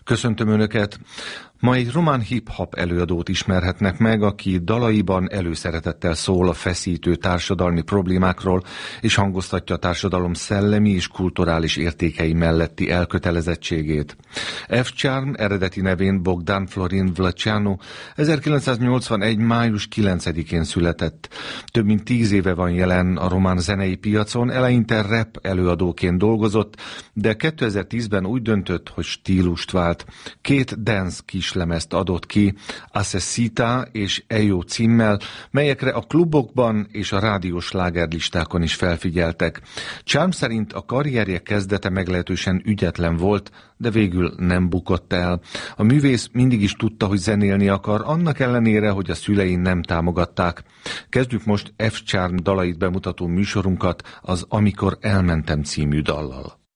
Köszöntöm Önöket! Ma egy román hip-hop előadót ismerhetnek meg, aki dalaiban előszeretettel szól a feszítő társadalmi problémákról, és hangoztatja a társadalom szellemi és kulturális értékei melletti elkötelezettségét. F-Charm eredeti nevén Bogdan Florin Vlaceanu 1981. május 9-én született. Több mint 10 éve van jelen a román zenei piacon, eleinte rap előadóként dolgozott, de 2010-ben úgy döntött, hogy stílust vált. 2 dance kislemezt adott ki, Asesita és Ejo címmel, melyekre a klubokban és a rádiós slágerlistákon is felfigyeltek. Charm szerint a karrierje kezdete meglehetősen ügyetlen volt, de végül nem bukott el. A művész mindig is tudta, hogy zenélni akar, annak ellenére, hogy a szülei nem támogatták. Kezdjük most F-Charm dalait bemutató műsorunkat az Amikor elmentem című dallal.